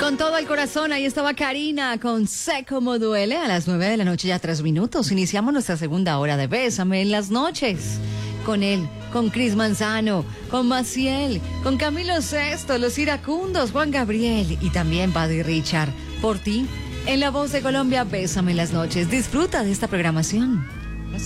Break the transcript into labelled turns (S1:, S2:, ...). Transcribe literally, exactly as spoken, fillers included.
S1: Con todo el corazón, ahí estaba Karina con Sé Cómo Duele a las nueve de la noche, ya tres minutos. Iniciamos nuestra segunda hora de Bésame en las noches. Con él, con Cris Manzano, con Maciel, con Camilo Sesto, Los Iracundos, Juan Gabriel y también Buddy Richard. Por ti, en La Voz de Colombia, Bésame en las noches. Disfruta de esta programación.